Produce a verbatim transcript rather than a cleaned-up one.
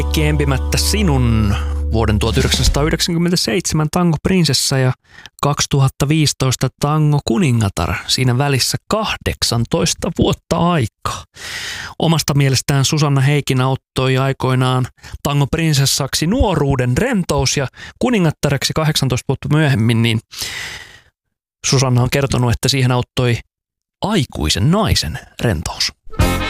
Empimättä sinun vuoden tuhatyhdeksänsataayhdeksänkymmentäseitsemän Tango Prinsessa ja kaksituhattaviisitoista Tango Kuningatar. Siinä välissä kahdeksantoista vuotta aikaa. Omasta mielestään Susanna Heikin auttoi aikoinaan Tango Prinsessaksi nuoruuden rentous ja kuningattareksi kahdeksantoista vuotta myöhemmin, niin Susanna on kertonut, että siihen auttoi aikuisen naisen rentous.